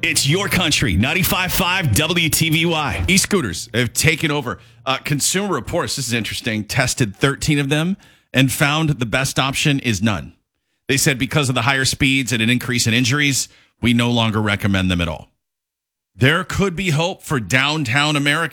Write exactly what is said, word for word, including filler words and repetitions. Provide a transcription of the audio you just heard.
It's your country, ninety-five point five W T V Y. E-scooters have taken over. Uh, Consumer Reports, this is interesting, tested thirteen of them and found the best option is none. They said because of the higher speeds and an increase in injuries, we no longer recommend them at all. There could be hope for downtown America.